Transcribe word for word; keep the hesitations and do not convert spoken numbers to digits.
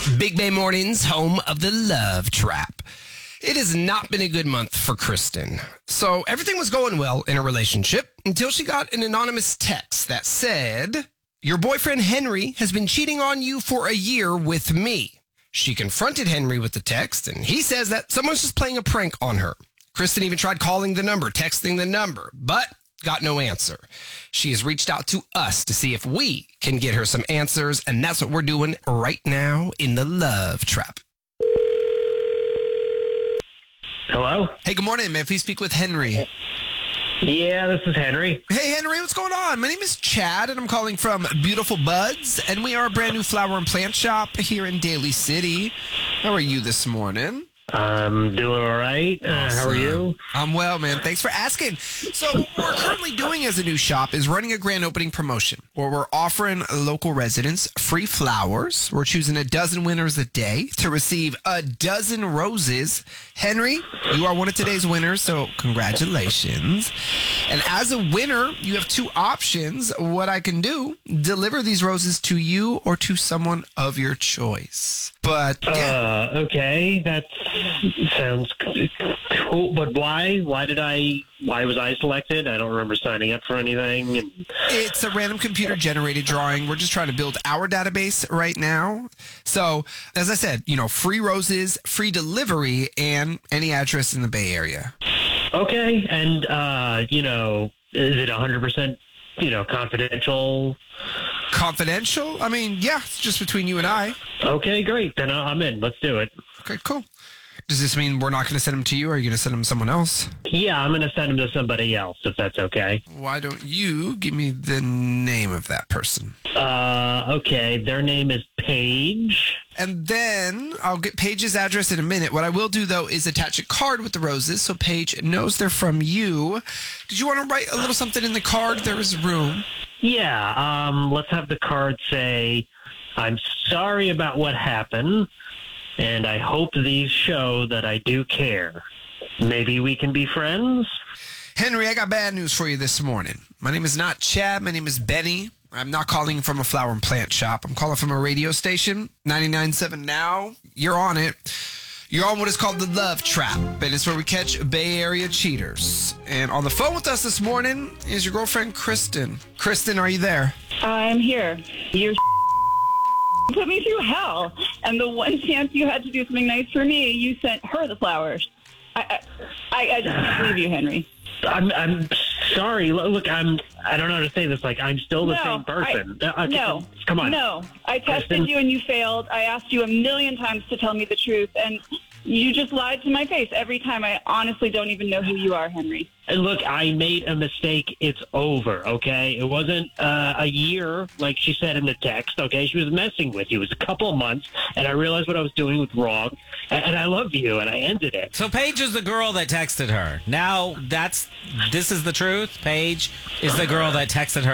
Big Bay Mornings, home of the Love Trap. It has not been a good month for Kristen. So everything was going well in a relationship until she got an anonymous text that said, "Your boyfriend Henry has been cheating on you for a year with me." She confronted Henry with the text, and he says that someone's just playing a prank on her. Kristen even tried calling the number, texting the number, but got no answer. She has reached out to us to see if we can get her some answers, and that's what we're doing right now in the Love Trap. Hello? Hey, good morning. May I please speak with Henry? Yeah, this is Henry. Hey, Henry, what's going on? My name is Chad, and I'm calling from Beautiful Buds, and we are a brand new flower and plant shop here in Daly City. How are you this morning? I'm doing all right. Uh, how are you? I'm well, man. Thanks for asking. So what we're currently doing as a new shop is running a grand opening promotion where we're offering local residents free flowers. We're choosing a dozen winners a day to receive a dozen roses. Henry, you are one of today's winners, so congratulations. And as a winner, you have two options. What I can do, deliver these roses to you or to someone of your choice. But yeah. Uh, okay, that sounds cool. But why? Why did I? Why was I selected? I don't remember signing up for anything. It's a random computer-generated drawing. We're just trying to build our database right now. So, as I said, you know, free roses, free delivery, and any address in the Bay Area. Okay, and uh, you know, is it one hundred percent, you know, confidential? Confidential? I mean, yeah, it's just between you and I. Okay, great. Then I'm in. Let's do it. Okay, cool. Does this mean we're not going to send them to you, or are you going to send them to someone else? Yeah, I'm going to send them to somebody else, if that's okay. Why don't you give me the name of that person? Uh, okay, their name is Paige. And then I'll get Paige's address in a minute. What I will do, though, is attach a card with the roses so Paige knows they're from you. Did you want to write a little something in the card? There is room. Yeah, um, let's have the card say, "I'm sorry about what happened, and I hope these show that I do care. Maybe we can be friends?" Henry, I got bad news for you this morning. My name is not Chad. My name is Benny. I'm not calling from a flower and plant shop. I'm calling from a radio station, ninety-nine point seven Now. You're on it. You're on what is called the Love Trap, and it's where we catch Bay Area cheaters. And on the phone with us this morning is your girlfriend, Kristen. Kristen, are you there? I'm here. You're put me through hell, and the one chance you had to do something nice for me, you sent her the flowers. I, I, I just can't believe you, Henry. I'm, I'm sorry. Look, I'm. I don't know how to say this. Like, I'm still the no, same person. I, uh, no, come on. No, I tested Kristen? you and you failed. I asked you a million times to tell me the truth, and you just lied to my face every time. I honestly don't even know who you are, Henry. And look, I made a mistake. It's over, okay? It wasn't uh, a year, like she said in the text, okay? She was messing with you. It was a couple of months, and I realized what I was doing was wrong, and, and I love you, and I ended it. So Paige is the girl that texted her. Now that's this is the truth. Paige is the girl that texted her.